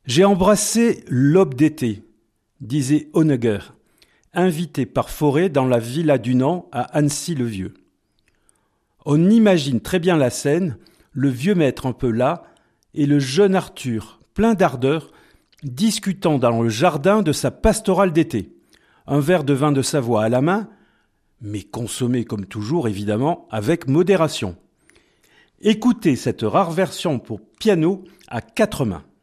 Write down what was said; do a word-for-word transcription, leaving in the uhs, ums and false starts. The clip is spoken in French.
J'ai embrassé l'aube d'été, disait Honegger, invité par Fauré dans la villa du Nant à Annecy-le-Vieux. On imagine très bien la scène, le vieux maître un peu las et le jeune Arthur, plein d'ardeur, discutant dans le jardin de sa pastorale d'été. Un verre de vin de Savoie à la main, mais consommé comme toujours évidemment avec modération. Écoutez cette rare version pour piano à quatre mains.